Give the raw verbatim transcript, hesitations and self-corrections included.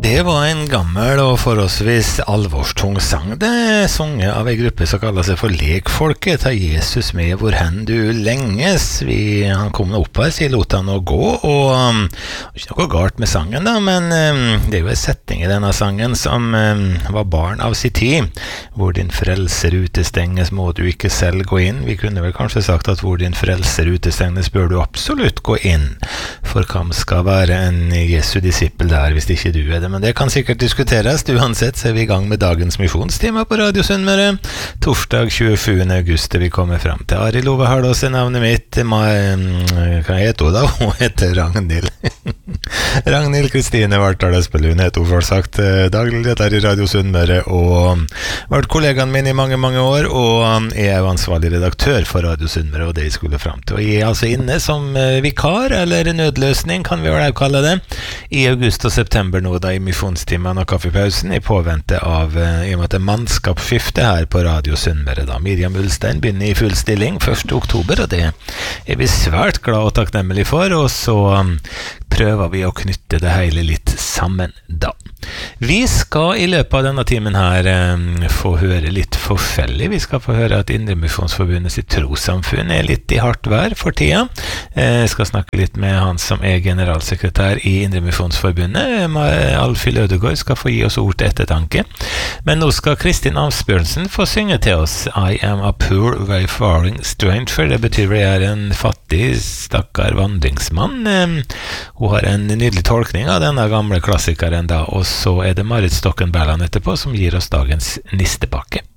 Det var en gammel og forholdsvis alvorstung sang. Det er sunget av en gruppe som kaller seg for Lekfolket. Ta Jesus med hvor hen du lenges. Vi, han kom opp her, så jeg lot han å gå, og um, ikke noe galt med sangen da, men um, det er jo en setning i denne sangen som um, var barn av sin tid. Hvor din frelser utestenges, må du ikke selv gå inn. Vi kunne vel kanskje sagt at hvor din frelser utestenges, bør du absolutt gå inn. For hvem skal være en Jesu disippel der, hvis ikke du er det? Men det kan sikkert diskuteres. Uansett så er vi i gang med dagens misjonstime på Radio Sunnmøre. Torsdag tjuesjuende august vi kommer frem til. Ari Love Hardås er navnet mitt. Ma, hva heter hun da? Hun heter Ragnhild. Ragnhild Kristine Vartdal Espelund heter hun for sagt. Daglig leder i Radio Sunnmøre og vært kollegaen min i mange, mange år, og jeg er jo ansvarlig redaktør for Radio Sunnmøre og det jeg skulle frem til. Og jeg er altså inne som vikar, eller nødløsning kan vi vel kalle det, i august og september nå da i misjonstimene og kaffepausen i påvente av i og med at det er mannskapsskifte her på Radio Sunnmøre da. Miriam Ulstein begynner i full stilling første oktober, og det er vi svært glad og takknemlig for, og så prøver vi å knytte det hele litt sammen da. Vi skal i løpet av denne timen her eh, få høre litt forskjellig. Vi skal få høre at Indremisjonsforbundet sitt trossamfunn er litt i hardt vær for tida. Jeg eh, skal snakke litt med han som er generalsekretær i Indremisjonsforbundet. Alfhild Ødegård skal få gi oss ord til ettertanke. Men nå skal Kristin Asbjørnsen få synge til oss I am a poor wayfaring stranger. Det betyr at jeg er en fattig, stakkar vandringsmann. Eh, hun har en nydelig tolkning av denne gamle klassikeren da, og så er det Marit Stokken Berland etterpå som gir oss dagens nistepakke.